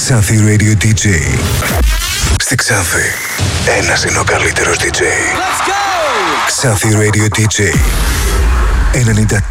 Xanthi Radio DJ. Στη Ξάνθη, ένας είναι ο καλύτερος DJ. Let's go! Xanthi Radio DJ.